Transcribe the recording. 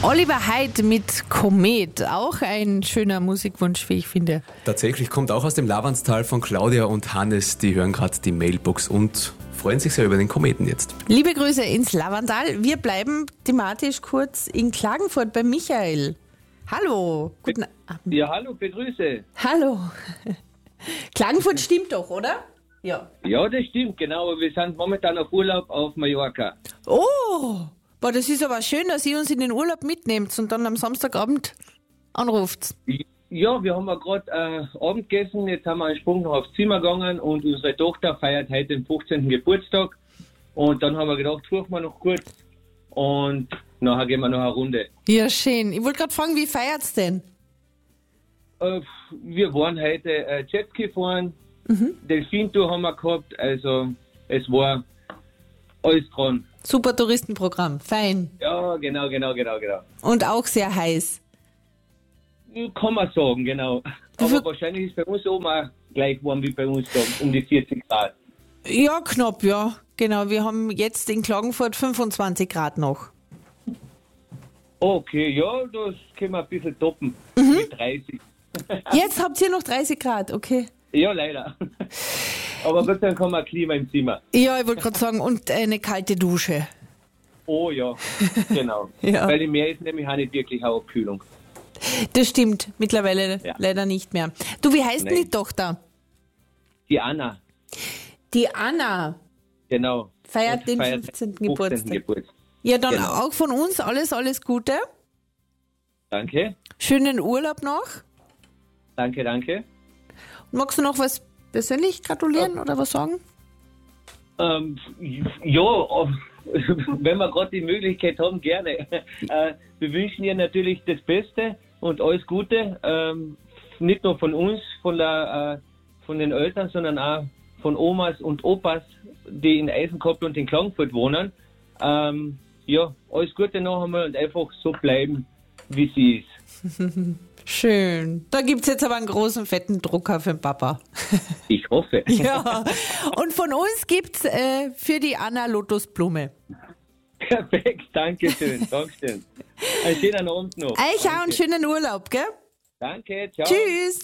Oliver Heid mit Komet, auch ein schöner Musikwunsch, wie ich finde. Tatsächlich kommt auch aus dem Lavenstal von Claudia und Hannes. Die hören gerade die Mailbox und freuen sich sehr über den Kometen jetzt. Liebe Grüße ins Lavenstal. Wir bleiben thematisch kurz in Klagenfurt bei Michael. Hallo. Guten Abend. Ja, hallo, begrüße. Hallo. Klagenfurt stimmt doch, oder? Ja. Ja, das stimmt, genau. Wir sind momentan auf Urlaub auf Mallorca. Oh, boah, das ist aber schön, dass ihr uns in den Urlaub mitnehmt und dann am Samstagabend anruft. Ja, wir haben ja gerade Abend gegessen, jetzt haben wir einen Sprung noch aufs Zimmer gegangen und unsere Tochter feiert heute den 15. Geburtstag. Und dann haben wir gedacht, rufen wir noch kurz und nachher gehen wir noch eine Runde. Ja, schön. Ich wollte gerade fragen, wie feiert's denn? Wir waren heute Jetski fahren, Delfintour haben wir gehabt, also es war alles dran. Super Touristenprogramm, fein. Ja, genau. Und auch sehr heiß. Kann man sagen, genau. Aber wahrscheinlich ist bei uns oben auch gleich warm wie bei uns da, um die 40 Grad. Ja, knapp, ja. Genau, wir haben jetzt in Klagenfurt 25 Grad noch. Okay, ja, das können wir ein bisschen toppen. Mit 30. Jetzt habt ihr noch 30 Grad, okay. Ja, leider. Aber Gott sei Dank haben wir ein Klima im Zimmer. Ja, ich wollte gerade sagen, und eine kalte Dusche. Oh ja, genau. Ja. Weil im Meer ist nämlich auch nicht wirklich eine Abkühlung. Das stimmt, mittlerweile leider nicht mehr. Du, wie heißt denn Nein. die Tochter? Die Anna, Die Anna genau. feiert Und den 15. Geburtstag. Geburtstag. Ja, dann Genau. auch von uns alles Gute. Danke, Schönen Urlaub noch. danke. Magst du noch was persönlich gratulieren oder was sagen? Ja, wenn wir gerade die Möglichkeit haben, gerne. Wir wünschen ihr natürlich das Beste und alles Gute. Nicht nur von uns, von den Eltern, sondern auch von Omas und Opas, die in Eisenkoppel und in Klagenfurt wohnen. Ja, alles Gute noch einmal und einfach so bleiben, wie sie ist. Schön. Da gibt es jetzt aber einen großen, fetten Drucker für den Papa. Ich hoffe. Ja. Und von uns gibt es für die Anna Lotusblume. Perfekt, Dankeschön. Einen schönen Abend noch. Euch auch einen schönen Urlaub, gell? Danke, ciao. Tschüss.